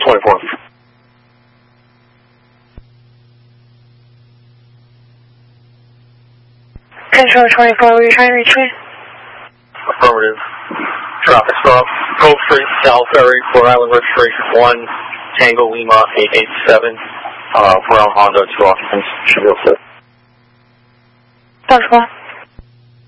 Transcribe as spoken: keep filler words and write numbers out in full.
twenty-four. Control twenty-four, were you trying to reach me? Affirmative. Traffic stop. Cove Street, South Ferry, Rhode Island registration one, Tango Lima eight eight seven, uh, brown Honda, two occupants. Should be all set. That's one.